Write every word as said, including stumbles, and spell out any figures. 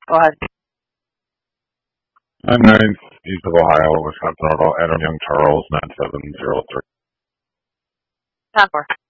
Go ahead. nine nine, East of Ohio, Wisconsin Auto, Adam Young Charles, nine seven zero three. ten four.